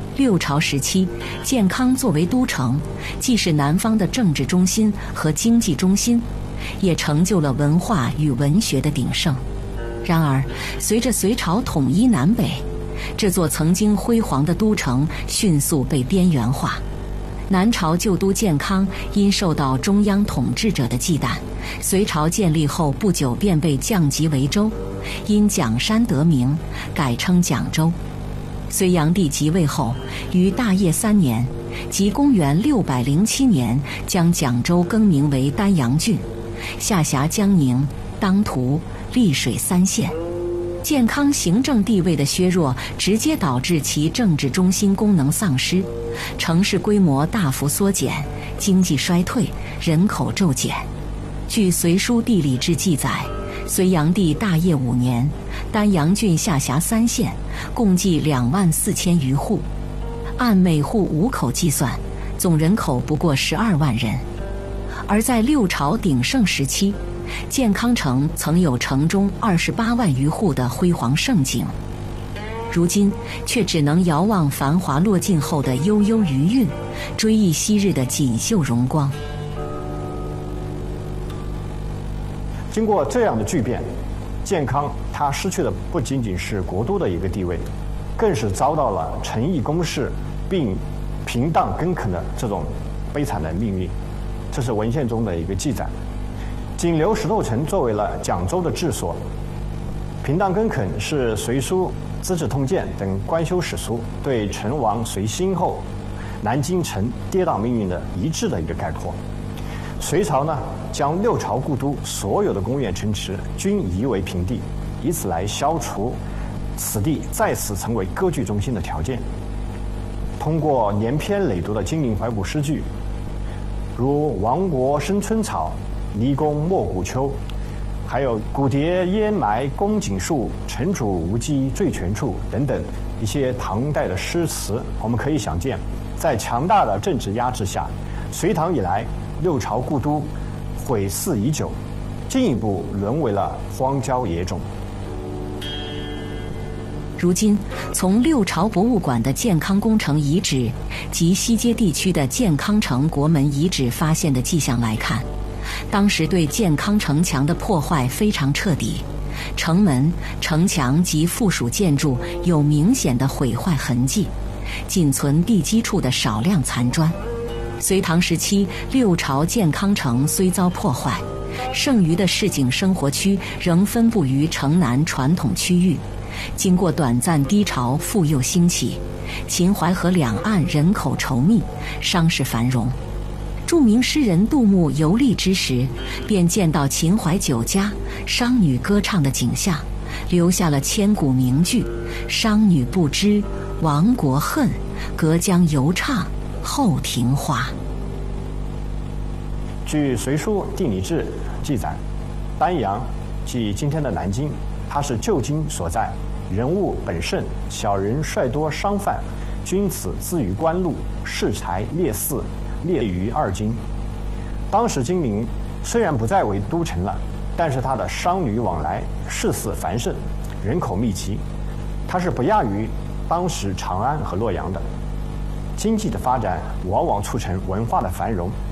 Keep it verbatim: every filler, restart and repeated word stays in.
六朝时期，建康作为都城，既是南方的政治中心和经济中心，也成就了文化与文学的鼎盛。然而，随着隋朝统一南北，这座曾经辉煌的都城迅速被边缘化。南朝旧都建康因受到中央统治者的忌惮，隋朝建立后不久便被降级为州，因蒋山得名，改称蒋州。隋炀帝即位后，于大业三年，即公元六百零七年，将蒋州更名为丹阳郡，下辖江宁、当涂、溧水三县。建康行政地位的削弱，直接导致其政治中心功能丧失，城市规模大幅缩减，经济衰退，人口骤减。据《隋书地理志》记载，隋炀帝大业五年，丹阳郡下辖三县，共计两万四千余户，按每户五口计算，总人口不过十二万人。而在六朝鼎盛时期，建康城曾有城中二十八万余户的辉煌盛景，如今却只能遥望繁华落尽后的悠悠余韵，追忆昔日的锦绣荣光。 经过这样的巨变，建康它失去的不仅仅是国都的一个地位，更是遭到了城邑公室并平荡更垦的这种悲惨的命运。这是文献中的一个记载。仅留石头城作为了蒋州的治所，平荡更垦是《隋书》《资治通鉴》等官修史书对成王隋兴后南京城跌宕命运的一致的一个概括。隋朝呢，将六朝故都所有的宫苑城池均夷为平地，以此来消除此地再次成为割据中心的条件。通过连篇累牍的金陵怀古诗句，如亡国生春草，离宫没古丘，还有古蝶烟埋宫颈树，城主无鸡醉泉处等等一些唐代的诗词，我们可以想见，在强大的政治压制下，隋唐以来六朝故都毁肆已久，进一步沦为了荒郊野种。 如今，从六朝博物馆的建康宫城遗址及西街地区的建康城国门遗址发现的迹象来看，当时对建康城墙的破坏非常彻底，城门、城墙及附属建筑有明显的毁坏痕迹，仅存地基处的少量残砖。隋唐时期，六朝建康城虽遭破坏，剩余的市井生活区仍分布于城南传统区域。经过短暂低潮，复又兴起，秦淮河两岸人口稠密，商市繁荣。著名诗人杜牧游历之时，便见到秦淮酒家商女歌唱的景象，留下了千古名句：商女不知亡国恨，隔江犹唱后庭花。 据《隋书地理志》记载，丹阳即今天的南京，它是旧京所在，人物本盛，小人率多，商贩君子资于官禄，士财列肆，列于二京。当时金陵虽然不再为都城了，但是它的商旅往来，市肆繁盛，人口密集，它是不亚于当时长安和洛阳的。经济的发展往往促成文化的繁荣，